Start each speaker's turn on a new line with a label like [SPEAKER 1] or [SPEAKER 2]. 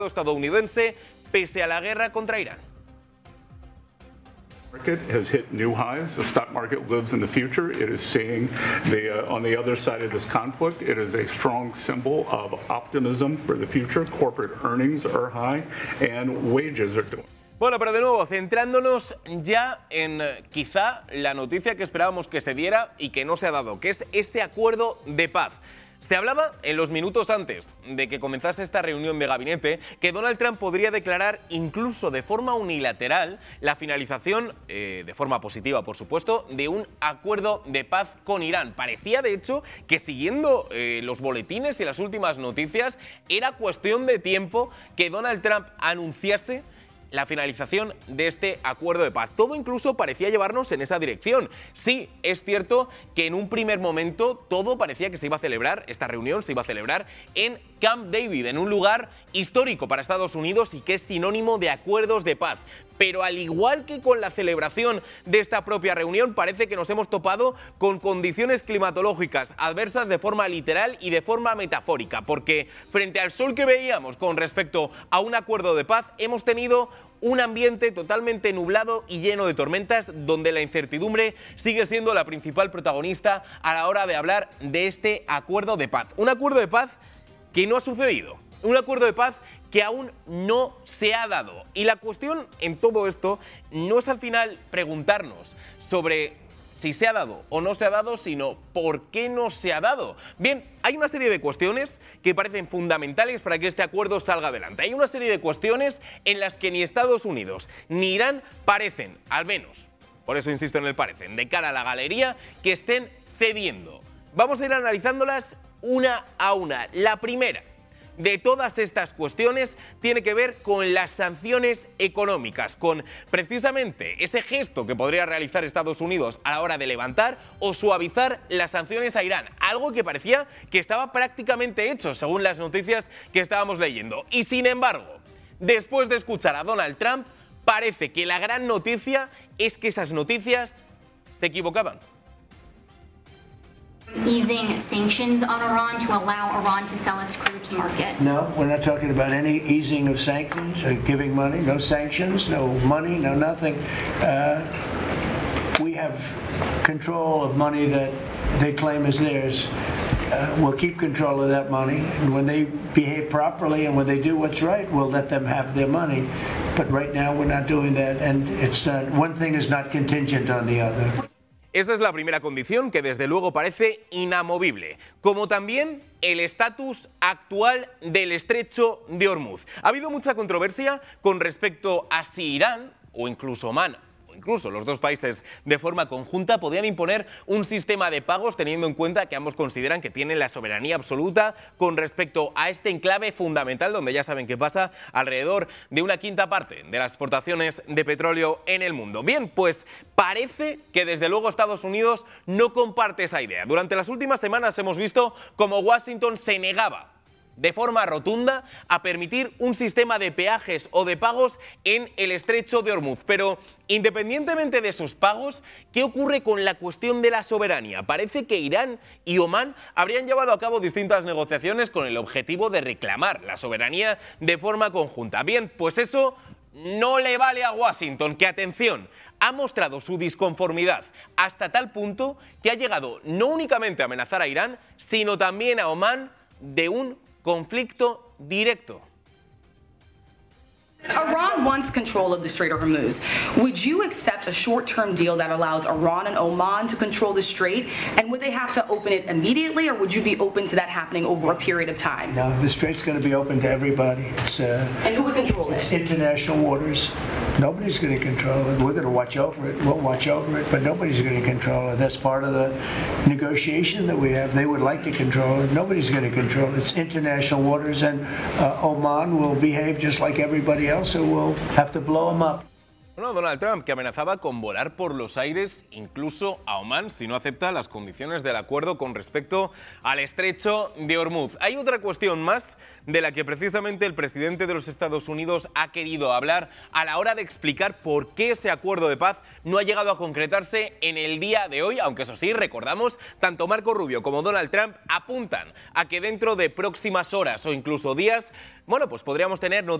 [SPEAKER 1] estadounidense pese a la guerra contra Irán.
[SPEAKER 2] Market has hit new highs. The stock market lives in the future. It is seeing on the other side of this conflict, it is a strong symbol of optimism for the future. Corporate earnings are high and wages are doing.
[SPEAKER 1] Bueno, pero de nuevo, centrándonos ya en quizá la noticia que esperábamos que se diera y que no se ha dado, que es ese acuerdo de paz. Se hablaba en los minutos antes de que comenzase esta reunión de gabinete que Donald Trump podría declarar incluso de forma unilateral la finalización, de forma positiva por supuesto, de un acuerdo de paz con Irán. Parecía de hecho que siguiendo los boletines y las últimas noticias era cuestión de tiempo que Donald Trump anunciase la finalización de este acuerdo de paz. Todo incluso parecía llevarnos en esa dirección. Sí, es cierto que en un primer momento todo parecía que se iba a celebrar, esta reunión se iba a celebrar en Camp David, en un lugar histórico para Estados Unidos y que es sinónimo de acuerdos de paz. Pero al igual que con la celebración de esta propia reunión, parece que nos hemos topado con condiciones climatológicas adversas de forma literal y de forma metafórica, porque frente al sol que veíamos con respecto a un acuerdo de paz, hemos tenido un ambiente totalmente nublado y lleno de tormentas, donde la incertidumbre sigue siendo la principal protagonista a la hora de hablar de este acuerdo de paz. Un acuerdo de paz que no ha sucedido, un acuerdo de paz que aún no se ha dado. Y la cuestión en todo esto no es al final preguntarnos sobre si se ha dado o no se ha dado, sino por qué no se ha dado. Bien, hay una serie de cuestiones que parecen fundamentales para que este acuerdo salga adelante. Hay una serie de cuestiones en las que ni Estados Unidos ni Irán parecen, al menos, por eso insisto en el parecen, de cara a la galería, que estén cediendo. Vamos a ir analizándolas una a una. La primera de todas estas cuestiones tiene que ver con las sanciones económicas, con precisamente ese gesto que podría realizar Estados Unidos a la hora de levantar o suavizar las sanciones a Irán, algo que parecía que estaba prácticamente hecho según las noticias que estábamos leyendo. Y sin embargo, después de escuchar a Donald Trump, parece que la gran noticia es que esas noticias se equivocaban.
[SPEAKER 3] Easing sanctions on Iran to allow Iran to sell its crude to market?
[SPEAKER 4] No, we're not talking about any easing of sanctions or giving money. No sanctions, no money, no nothing. We have control of money that they claim is theirs. We'll keep control of that money, and when they behave properly and when they do what's right, we'll let them have their money. But right now we're not doing that, and it's one thing is not contingent on the other.
[SPEAKER 1] Esa es la primera condición que desde luego parece inamovible, como también el estatus actual del estrecho de Hormuz. Ha habido mucha controversia con respecto a si Irán o incluso Omán, o incluso los dos países de forma conjunta, podían imponer un sistema de pagos teniendo en cuenta que ambos consideran que tienen la soberanía absoluta con respecto a este enclave fundamental donde ya saben que pasa alrededor de una quinta parte de las exportaciones de petróleo en el mundo. Bien, pues parece que desde luego Estados Unidos no comparte esa idea. Durante las últimas semanas hemos visto cómo Washington se negaba de forma rotunda a permitir un sistema de peajes o de pagos en el estrecho de Hormuz. Pero independientemente de esos pagos, ¿qué ocurre con la cuestión de la soberanía? Parece que Irán y Omán habrían llevado a cabo distintas negociaciones con el objetivo de reclamar la soberanía de forma conjunta. Bien, pues eso no le vale a Washington, que atención, ha mostrado su disconformidad hasta tal punto que ha llegado no únicamente a amenazar a Irán, sino también a Omán de un conflicto directo.
[SPEAKER 5] Iran wants control of the Strait of Hormuz. Would you accept a short-term deal that allows Iran and Oman to control the strait? And would they have to open it immediately, or would you be open to that happening over a period of time?
[SPEAKER 4] No, the strait's going to be open to everybody.
[SPEAKER 5] And who would control it?
[SPEAKER 4] International waters. Nobody's going to control it. We're going to watch over it. We'll watch over it, but nobody's going to control it. That's part of the negotiation that we have. They would like to control it. Nobody's going to control it. It's international waters, and Oman will behave just like everybody else, so we'll have to blow them up.
[SPEAKER 1] Bueno, Donald Trump, que amenazaba con volar por los aires incluso a Omán si no acepta las condiciones del acuerdo con respecto al estrecho de Hormuz. Hay otra cuestión más de la que precisamente el presidente de los Estados Unidos ha querido hablar a la hora de explicar por qué ese acuerdo de paz no ha llegado a concretarse en el día de hoy, aunque eso sí, recordamos, tanto Marco Rubio como Donald Trump apuntan a que dentro de próximas horas o incluso días, bueno, pues podríamos tener noticias